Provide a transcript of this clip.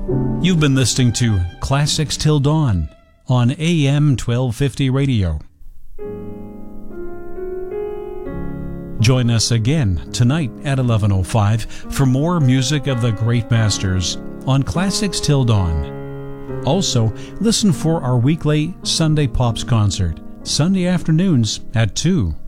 You've been listening to Classics Till Dawn on AM 1250 radio. Join us again tonight at 11:05 for more music of the great masters on Classics Till Dawn. Also, listen for our weekly Sunday Pops concert, Sunday afternoons at 2.